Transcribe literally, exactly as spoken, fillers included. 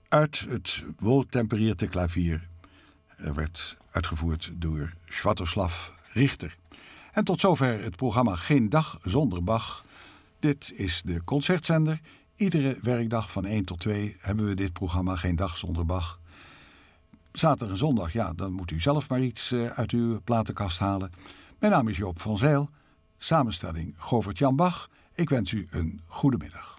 uit het wohltempereerde klavier werd uitgevoerd door Swiatoslav Richter. En tot zover het programma Geen Dag Zonder Bach. Dit is de concertzender. Iedere werkdag van één tot twee hebben we dit programma Geen Dag Zonder Bach. Zaterdag en zondag, ja, dan moet u zelf maar iets uit uw platenkast halen. Mijn naam is Joop van Zijl. Samenstelling Govert-Jan Bach. Ik wens u een goede middag.